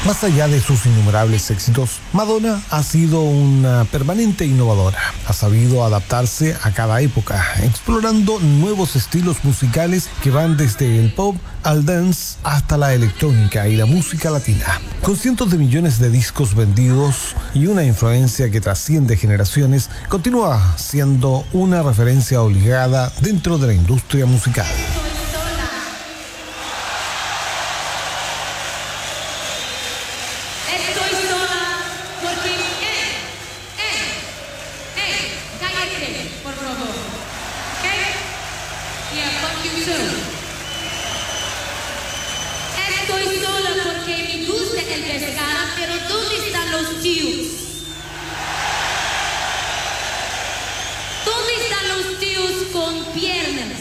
Más allá de sus innumerables éxitos, Madonna ha sido una permanente innovadora. Ha sabido adaptarse a cada época, explorando nuevos estilos musicales que van desde el pop al dance hasta la electrónica y la música latina. Con cientos de millones de discos vendidos y una influencia que trasciende generaciones, continúa siendo una referencia obligada dentro de la industria musical. Estoy sola porque me gusta el pescado, pero ¿dónde están los tíos? ¿Dónde están los tíos con piernas?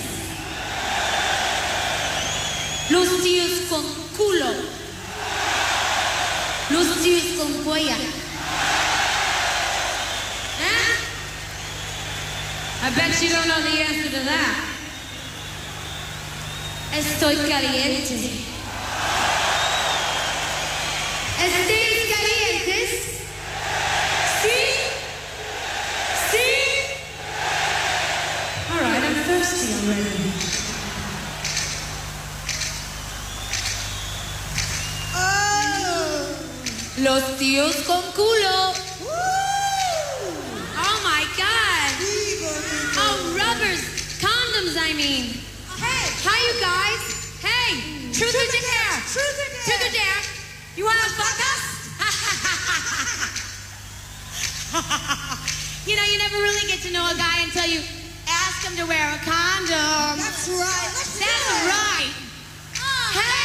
Los tíos con culo. Los tíos con polla. ¿Eh? I bet you don't know the answer to that. Estoy caliente. ¿Estáis calientes? ¿Sí? ¿Sí? All right, I'm thirsty already. Oh. Los tíos con culo. Oh my God. Oh, rubbers, condoms, I mean. Hey, hi you guys. Hey, truth or dare? Truth or dare? You wanna fuck us? You know, you never really get to know a guy until you ask him to wear a condom. That's right. That's right. Hey.